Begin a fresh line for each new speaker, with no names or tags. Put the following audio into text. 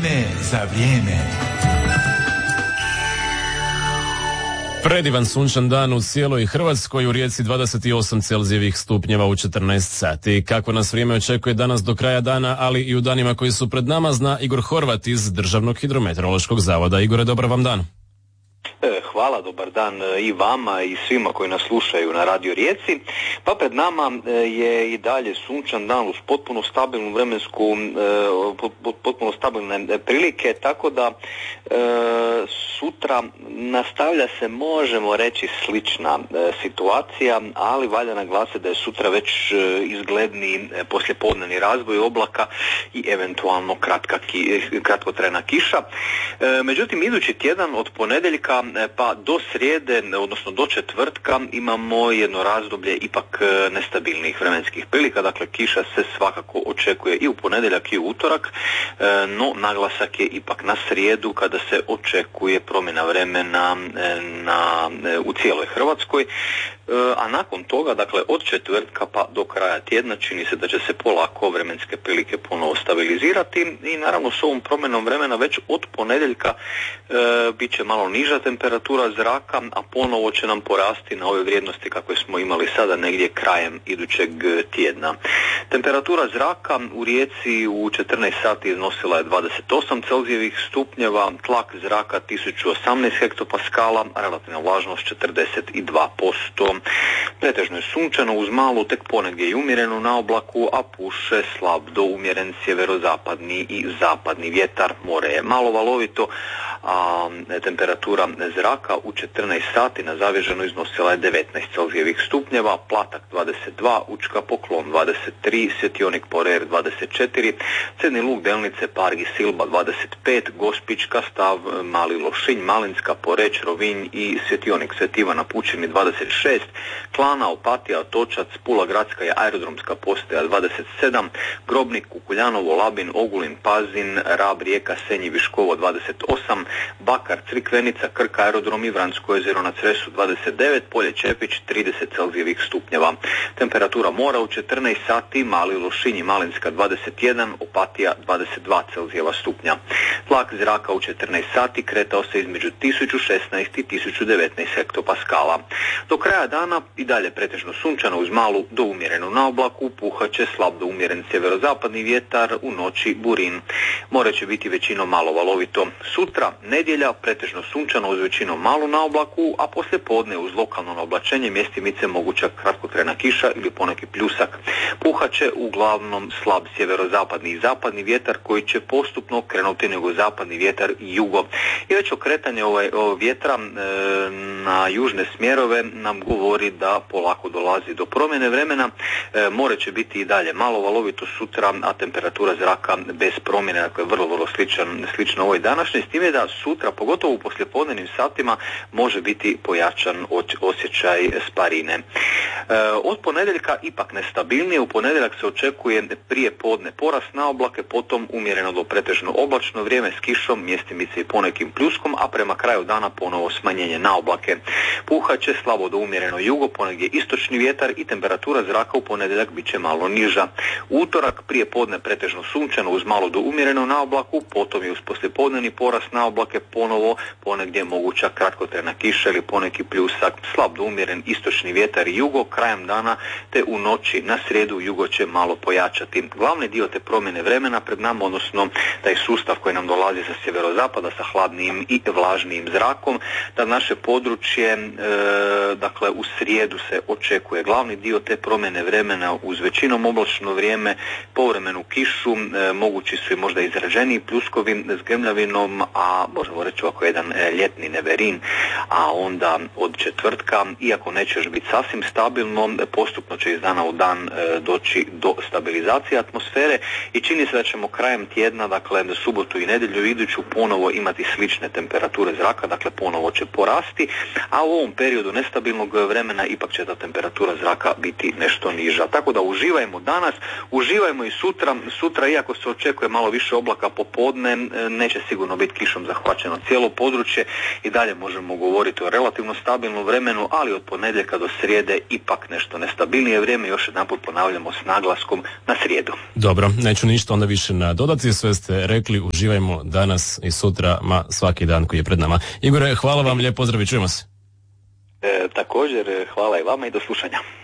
Vreme za vrijeme.
Predivan sunčan dan u cijeloj Hrvatskoj, u Rijeci 28 Celzijevih stupnjeva u 14 sati. Kako nas vrijeme očekuje danas do kraja dana, ali i u danima koji su pred nama, zna Igor Horvat iz Državnog hidrometeorološkog zavoda. Igore, dobar vam dan.
Hvala, dobar dan i vama i svima koji nas slušaju na Radio Rijeci. Pa pred nama je i dalje sunčan dan uz potpuno stabilnu vremensku, potpuno stabilne prilike, tako da sutra nastavlja se, možemo reći, slična situacija, ali valja naglasiti da je sutra već izgledni poslijepodnevni razvoj oblaka i eventualno kratkotrajna kiša. Međutim, idući tjedan od ponedjeljka pa do srijede, odnosno do četvrtka, imamo jedno razdoblje ipak nestabilnih vremenskih prilika, dakle kiša se svakako očekuje i u ponedjeljak i u utorak, no naglasak je ipak na srijedu kada se očekuje promjena vremena u cijeloj Hrvatskoj, a nakon toga, dakle od četvrtka pa do kraja tjedna, čini se da će se polako vremenske prilike ponovo stabilizirati i naravno s ovom promjenom vremena već od ponedjeljka bit će malo niža temperatura zraka, a ponovo će nam porasti na ove vrijednosti kakve smo imali sada negdje krajem idućeg tjedna. Temperatura zraka u Rijeci u 14 sati iznosila je 28 Celzijevih stupnjeva, tlak zraka 1018 hektopaskala, relativna vlažnost 42%. Pretežno je sunčano uz malu, tek ponegdje i umjerenu na oblaku, a puše slab do umjeren sjeverozapadni i zapadni vjetar. More je malo valovito, a temperatura zraka u 14 sati na Zaviženu iznosila je 19 Celzijevih stupnjeva, Platak 22, Učka Poklon 23, Svjetionik Porer 24, Crni Lug, Delnice, Pargi, Silba 25, Gospićka, Stav, Mali Lošinj, Malinska, Poreć, Rovinj i Svjetionik Svet Ivana Pučini 26, Klana, Opatija, Otočac, Pula Gradska i aerodromska postaja 27, Grobnik, Kukuljanovo, Labin, Ogulin, Pazin, Rab, Rijeka, Senj i Viškovo 28, Bakar, Crikvenica, Krk, aerodrom i Vransko jezero na Cresu 29, Polje Čepić 30 Celzijevih stupnjeva. Temperatura mora u 14 sati, Mali Lošinj i Malinska 21, Opatija 22 Celzijeva stupnja. Tlak zraka u 14 sati kretao se između 1016 i 1019 hektopaskala. Do kraja dana i dalje pretežno sunčano uz malu do umjerenu na oblaku, puhaće slab do umjeren sjeverozapadni vjetar, u noći burin. More će biti većinom malo valovito. Sutra, nedjelja, pretežno sunčano uz većinom malu na oblaku, a poslije podne uz lokalno naoblačenje mjestimice moguća kratkotrajna kiša ili poneki pljusak. Puhaće uglavnom slab sjeverozapadni i zapadni vjetar koji će postupno krenuti nego zapadni vjetar i jugo. I već okretanje vjetra na južne smjerove nam govori da polako dolazi do promjene vremena. More će biti i dalje malo valovito sutra, a temperatura zraka bez promjene, dakle vrlo slično ovoj današnjoj, s time da sutra, pogotovo u poslijepodnevnim satima, može biti pojačan osjećaj sparine. Od ponedjeljka ipak nestabilnije, u ponedjeljak se očekuje prije podne porast na oblake, potom umjereno do pretežno oblačno vrijeme s kišom, mjestimice i ponekim pljuskom, a prema kraju dana ponovo smanjenje na oblake. Puhaće slabo do umjereno jugo, ponegdje istočni vjetar i temperatura zraka u ponedjeljak bit će malo niža. Utorak prije podne pretežno sunčano uz malo do umjereno na oblaku, potom je uz poslijepodnevni porast na oblake ponovo ponegdje moguća kratkotrajna kiša ili poneki pljusak, slab do umjeren istočni vjetar i jugo krajem dana, te u noći na srijedu jugo će malo pojačati. Glavni dio te promjene vremena pred nama, odnosno taj sustav koji nam dolazi sa sjeverozapada sa hladnijim i vlažnijim zrakom, da naše područje, dakle u srijedu se očekuje glavni dio te promjene vremena uz većinom oblačno vrijeme, povremenu kišu, mogući su i možda izraženiji pljuskovi s grmljavinom, a možemo reći ovako jedan ljetni neverin, a onda od četvrtka, iako neće još biti sasvim stabilno, postupno će iz dana u dan doći do stabilizacije atmosfere i čini se da ćemo krajem tjedna, dakle subotu i nedjelju iduću, ponovo imati slične temperature zraka, dakle ponovo će porasti, a u ovom periodu nestabilnog vremena ipak će ta temperatura zraka biti nešto niža. Tako da uživajmo danas, uživajmo i sutra, iako se očekuje malo više oblaka popodne, neće sigurno biti kišom zahvaćeno cijelo područje i dalje možemo govoriti o relativno stabilnom vremenu, ali od ponedjeljka do srijede ipak nešto nestabilnije vrijeme. Još jedanput ponavljamo s naglaskom na srijedu.
Dobro, neću ništa onda više nadodati, sve ste rekli, uživajmo danas i sutra, svaki dan koji je pred nama. Igore, hvala vam, lijep pozdrav i čujemo se.
Također, hvala i vama i do slušanja.